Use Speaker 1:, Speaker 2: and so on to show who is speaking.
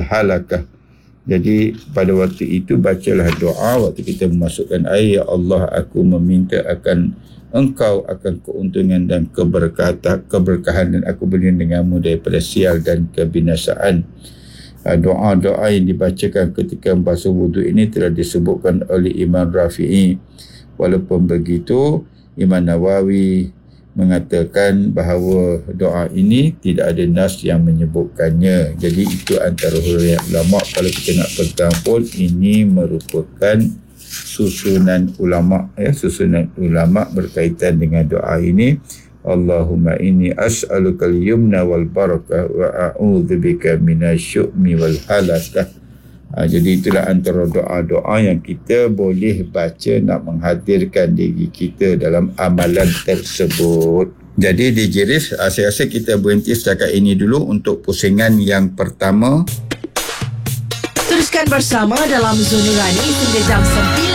Speaker 1: halakah. Jadi pada waktu itu bacalah doa waktu kita memasukkan air. Ya Allah, aku meminta akan Engkau akan keuntungan dan keberkahan, dan aku berlindung denganmu daripada sial dan kebinasaan. Doa-doa yang dibacakan ketika membasuh wuduk ini telah disebutkan oleh Imam Rafi'i. Walaupun begitu, Imam Nawawi mengatakan bahawa doa ini tidak ada nas yang menyebutkannya. Jadi itu antara huraian ulama. Kalau kita nak pegang pun, ini merupakan susunan ulama, susunan ulama berkaitan dengan doa ini. Allahumma inni as'alukal yumna wal barakah wa a'udzubika minasyu'mi wal halakah. Jadi itulah antara doa-doa yang kita boleh baca nak menghadirkan diri kita dalam amalan tersebut. Jadi di Jiris, saya rasa kita berhenti setakat ini dulu untuk pusingan yang pertama.
Speaker 2: Teruskan bersama dalam Zon Nurani hingga jam 9.